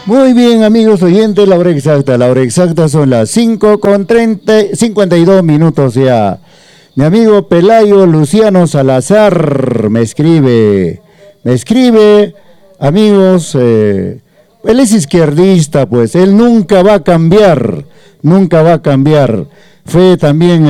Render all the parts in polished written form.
Muy bien, amigos oyentes, la hora exacta son las 5:52 minutos ya. Mi amigo Pelayo Luciano Salazar me escribe, amigos, él es izquierdista, pues, él nunca va a cambiar. Fue también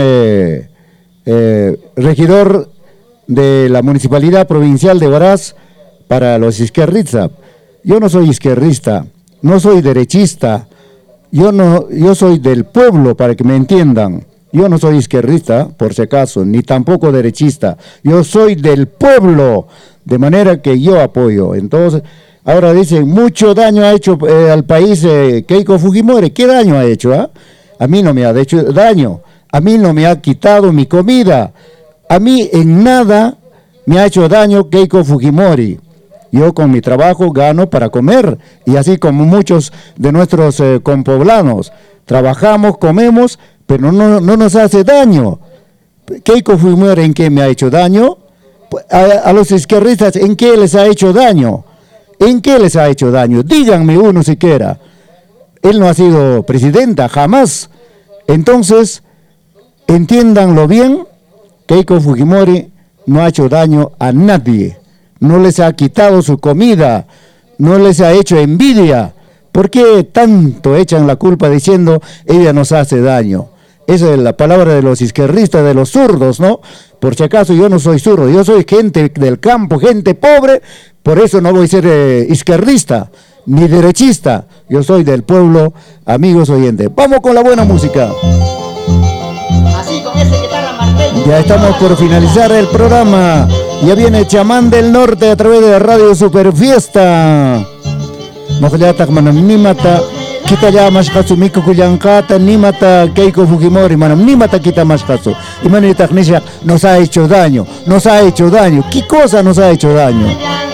regidor de la Municipalidad Provincial de Huaraz para los izquierdistas. Yo no soy izquierdista, no soy derechista, yo soy del pueblo, para que me entiendan. Yo no soy izquierdista, por si acaso, ni tampoco derechista. Yo soy del pueblo, de manera que yo apoyo. Entonces, ahora dicen, mucho daño ha hecho al país Keiko Fujimori. ¿Qué daño ha hecho? A mí no me ha hecho daño, a mí no me ha quitado mi comida, a mí en nada me ha hecho daño Keiko Fujimori. Yo con mi trabajo gano para comer, y así como muchos de nuestros compoblanos, trabajamos, comemos, pero no nos hace daño. Keiko Fujimori, ¿en qué me ha hecho daño? A los izquierdistas, ¿en qué les ha hecho daño? ¿En qué les ha hecho daño? Díganme uno siquiera. Él no ha sido presidenta, jamás. Entonces, entiéndanlo bien, Keiko Fujimori no ha hecho daño a nadie. No les ha quitado su comida, no les ha hecho envidia. ¿Por qué tanto echan la culpa diciendo ella nos hace daño? Esa es la palabra de los izquierdistas, de los zurdos, ¿no? Por si acaso yo no soy zurdo, yo soy gente del campo, gente pobre, por eso no voy a ser izquierdista ni derechista. Yo soy del pueblo, amigos oyentes. Vamos con la buena música. Así con ese guitarra martel. Ya estamos por finalizar el programa. Ya viene Chamán del Norte a través de Radio Super Fiesta. Mojallatak manam nimata kita ya mashkasu miku kuyankata nimata Keiko Fujimori manam nimata kita mashkasu. Y Manuel Tagnisha nos ha hecho daño. ¿Qué cosa nos ha hecho daño?